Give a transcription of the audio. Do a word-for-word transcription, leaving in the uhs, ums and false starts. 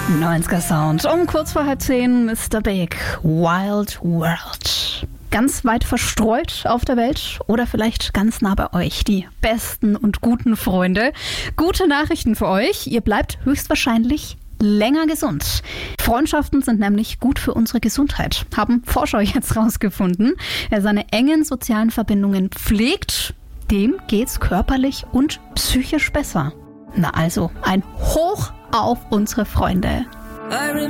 neunziger Sound. Um kurz vor halb zehn, Mister Big, Wild World. Ganz weit verstreut auf der Welt oder vielleicht ganz nah bei euch, die besten und guten Freunde. Gute Nachrichten für euch, ihr bleibt höchstwahrscheinlich länger gesund. Freundschaften sind nämlich gut für unsere Gesundheit, haben Forscher jetzt rausgefunden. Wer seine engen sozialen Verbindungen pflegt, dem geht's körperlich und psychisch besser. Na also, ein Hoch auf unsere Freunde.